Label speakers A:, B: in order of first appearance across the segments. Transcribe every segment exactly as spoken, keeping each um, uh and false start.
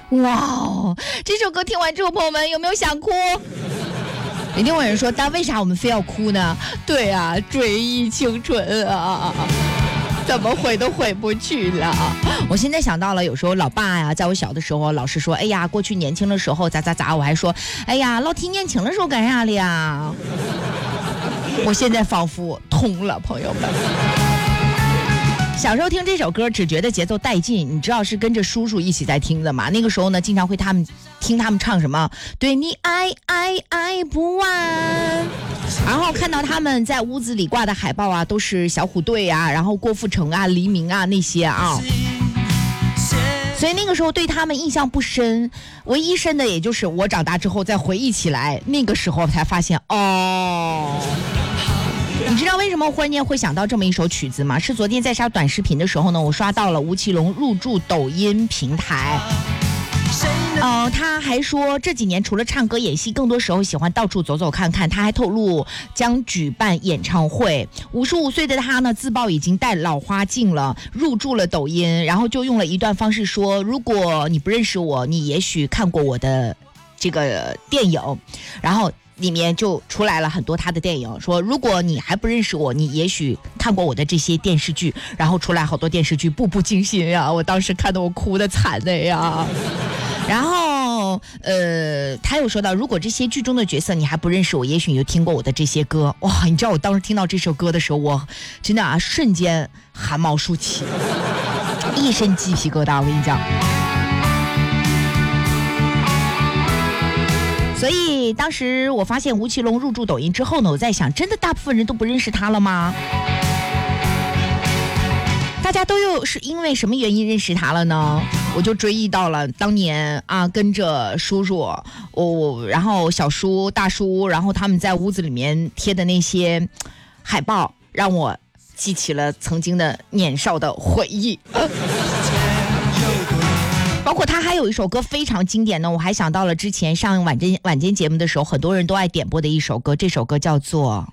A: 哇哦，这首歌听完之后，朋友们有没有想哭？一定有人说，但为啥我们非要哭呢？对啊，追忆青春啊，怎么回都回不去了。我现在想到了，有时候老爸呀，在我小的时候，老是说，哎呀，过去年轻的时候咋咋咋，我还说，哎呀，老提年轻的时候干啥了呀？我现在仿佛通了，朋友们。小时候听这首歌只觉得节奏带劲，你知道是跟着叔叔一起在听的嘛？那个时候呢，经常会他们听他们唱什么对你爱爱爱不完，然后看到他们在屋子里挂的海报啊，都是小虎队啊，然后郭富城啊、黎明啊那些啊，所以那个时候对他们印象不深，唯一深的也就是我长大之后再回忆起来，那个时候才发现哦。你知道为什么我忽然间会想到这么一首曲子吗？是昨天在刷短视频的时候呢，我刷到了吴奇隆入驻抖音平台。呃，他还说这几年除了唱歌演戏，更多时候喜欢到处走走看看。他还透露将举办演唱会。五十五岁的他呢，自曝已经戴老花镜了，入驻了抖音，然后就用了一段方式说：如果你不认识我，你也许看过我的这个电影，然后里面就出来了很多他的电影，说如果你还不认识我，你也许看过我的这些电视剧，然后出来好多电视剧，步步惊心呀！我当时看得我哭得惨的呀。然后呃，他又说到，如果这些剧中的角色你还不认识我，也许你就听过我的这些歌。哇，你知道我当时听到这首歌的时候，我真的啊，瞬间汗毛竖起，一身鸡皮疙瘩，我跟你讲。所以当时我发现吴奇隆入驻抖音之后呢，我在想，真的大部分人都不认识他了吗？大家都又是因为什么原因认识他了呢？我就追忆到了当年啊，跟着叔叔，哦，然后小叔、大叔，然后他们在屋子里面贴的那些海报，让我记起了曾经的年少的回忆。包括他还有一首歌非常经典呢，我还想到了之前上晚间晚间节目的时候，很多人都爱点播的一首歌，这首歌叫做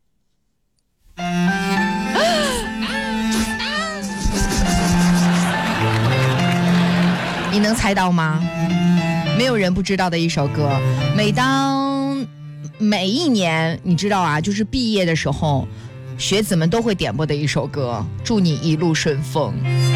A: 你能猜到吗？没有人不知道的一首歌。每当每一年你知道啊，就是毕业的时候，学子们都会点播的一首歌，祝你一路顺风。